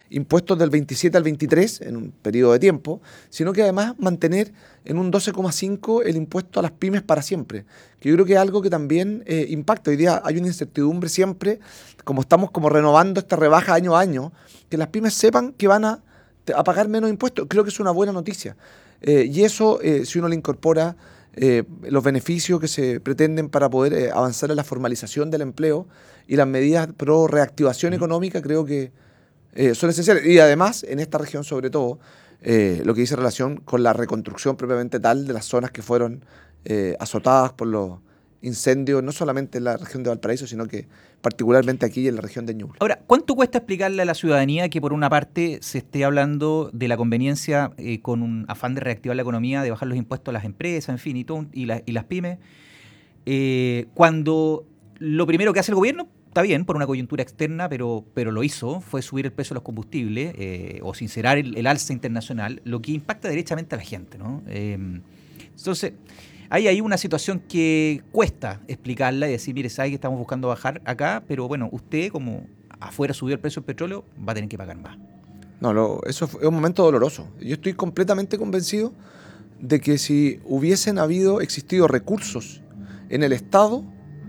impuestos del 27 al 23 en un periodo de tiempo, sino que además mantener en un 12,5 el impuesto a las pymes para siempre, que yo creo que es algo que también impacta. Hoy día hay una incertidumbre siempre, como estamos como renovando esta rebaja año a año, que las pymes sepan que van a pagar menos impuestos. Creo que es una buena noticia. Y eso, si uno le incorpora los beneficios que se pretenden para poder avanzar en la formalización del empleo y las medidas pro reactivación económica, creo que son esenciales. Y además, en esta región sobre todo, lo que dice relación con la reconstrucción propiamente tal de las zonas que fueron azotadas por los incendios, no solamente en la región de Valparaíso, sino que particularmente aquí en la región de Ñuble. Ahora, ¿cuánto cuesta explicarle a la ciudadanía que por una parte se esté hablando de la conveniencia con un afán de reactivar la economía, de bajar los impuestos a las empresas, en fin, y las pymes, cuando lo primero que hace el gobierno, está bien, por una coyuntura externa, pero lo hizo, fue subir el precio de los combustibles o sincerar el alza internacional, lo que impacta derechamente a la gente, ¿no? Entonces, hay ahí una situación que cuesta explicarla y decir, mire, sabe que estamos buscando bajar acá, pero bueno, usted como afuera subió el precio del petróleo, va a tener que pagar más. No, eso es un momento doloroso. Yo estoy completamente convencido de que si hubiesen existido recursos en el Estado,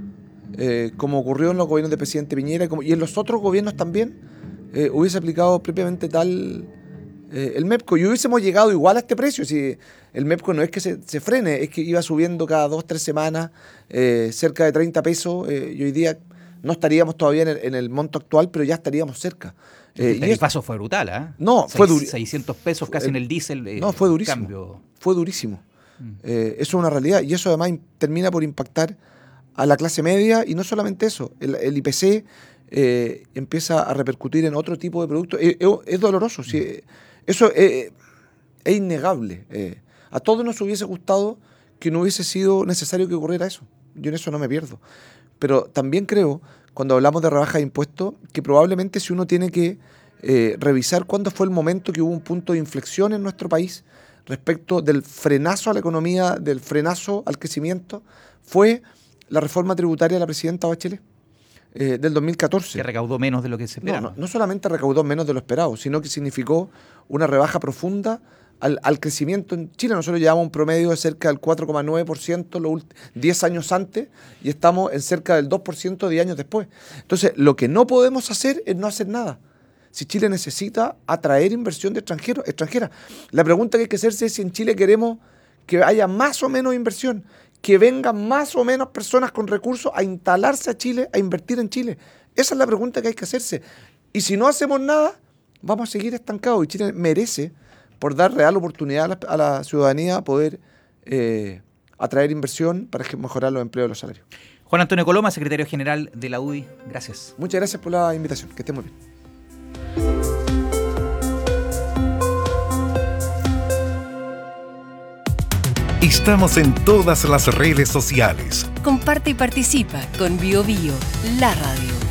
como ocurrió en los gobiernos del presidente Piñera y en los otros gobiernos también, hubiese aplicado propiamente tal el MEPCO y hubiésemos llegado igual a este precio. Si el MEPCO no es que se frene, es que iba subiendo cada 2-3 semanas cerca de 30 pesos y hoy día no estaríamos todavía en el monto actual, pero ya estaríamos cerca. El paso fue brutal, ¿eh? No, fue durísimo. 600 pesos casi en el diésel. No, fue durísimo. Cambio. Fue durísimo. Eso es una realidad y eso además termina por impactar a la clase media y no solamente eso, el IPC empieza a repercutir en otro tipo de productos. Es doloroso, sí, eso es innegable. A todos nos hubiese gustado que no hubiese sido necesario que ocurriera eso. Yo en eso no me pierdo. Pero también creo, cuando hablamos de rebaja de impuestos, que probablemente si uno tiene que revisar cuándo fue el momento que hubo un punto de inflexión en nuestro país respecto del frenazo a la economía, del frenazo al crecimiento, fue la reforma tributaria de la presidenta Bachelet del 2014. Que recaudó menos de lo que se esperaba. No solamente recaudó menos de lo esperado, sino que significó una rebaja profunda al crecimiento en Chile. Nosotros llevamos un promedio de cerca del 4,9% los 10 años antes y estamos en cerca del 2% 10 años después. Entonces, lo que no podemos hacer es no hacer nada. Si Chile necesita atraer inversión de extranjera. La pregunta que hay que hacerse es si en Chile queremos que haya más o menos inversión, que vengan más o menos personas con recursos a instalarse a Chile, a invertir en Chile. Esa es la pregunta que hay que hacerse. Y si no hacemos nada, vamos a seguir estancados. Y Chile merece, por dar real oportunidad a la ciudadanía, poder atraer inversión para mejorar los empleos y los salarios. Juan Antonio Coloma, secretario general de la UDI, gracias. Muchas gracias por la invitación. Que estén muy bien. Estamos en todas las redes sociales. Comparte y participa con BioBio, la radio.